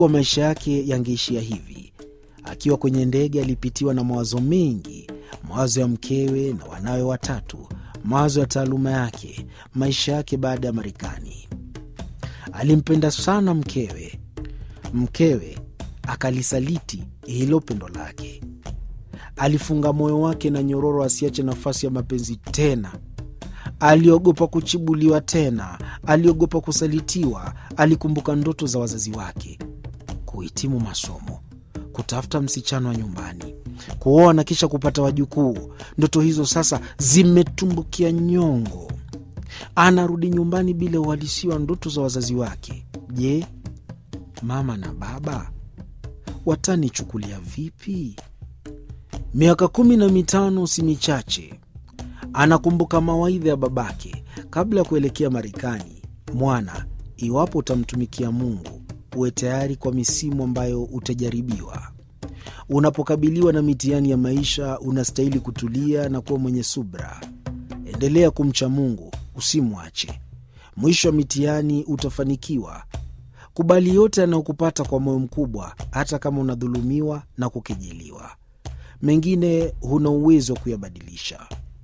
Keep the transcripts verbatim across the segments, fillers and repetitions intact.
Kwa maisha yake yangeishia hivi. Akiwa kwenye ndege alipitiwa na mawazo mengi, mawazo ya mkewe na wanawe watatu, mawazo ya taaluma yake, maisha yake baada ya Marekani. Alimpenda sana mkewe. Mkewe akalisaliti hilo pendo lake. Alifunga moyo wake na nyororo asiache nafasi ya mapenzi tena. Aliogopa kuchibuliwa tena, aliogopa kusalitiwa. Alikumbuka ndoto za wazazi wake: kuhitimu masomo, kutafuta msichana wa nyumbani, kuoa na kisha kupata wajukuu. Ndoto hizo sasa zimetumbukia nyongo. Anarudi nyumbani bila uhalisia wa ndoto za wazazi wake. Je, mama na baba watanichukulia vipi? Miaka kumi na mitano si michache. Anakumbuka mawaidha ya babake kabla ya kuelekea Marekani: mwana, iwapo utamtumikia Mungu, uwe tayari kwa misimu ambayo utajaribiwa. Unapokabiliwa na mitihani ya maisha, unastahili kutulia na kuwa mwenye subra. Endelea kumcha Mungu, usimwache. Mwisho wa mitihani utafanikiwa. Kubali yote yanayokupata kwa moyo mkubwa, hata kama unadhulumiwa na kukejeliwa. Mengine huna uwezo wa kuyabadilisha.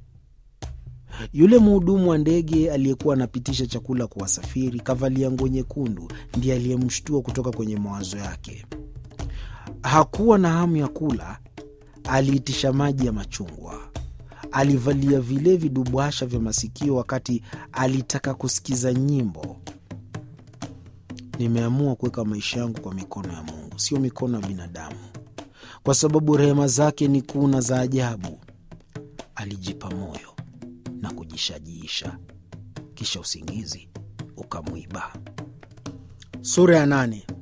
Yule mhudumu wa ndege aliyekuwa anapitisha chakula kwa wasafiri, kavalia nguo nyekundu, ndiye aliyemshtua kutoka kwenye mawazo yake. Hakuwa na hamu ya kula. Aliitisha maji ya machungwa. Alivalia vile vidubwasha vya masikio wakati alitaka kusikiza nyimbo. Nimeamua kuweka maisha yangu kwa mikono ya Mungu, sio mikono ya binadamu, kwa sababu rehema zake ni kuu na za ajabu. Alijipa moyo na kujishajiisha, kisha usingizi ukamwiba. Sura ya nane.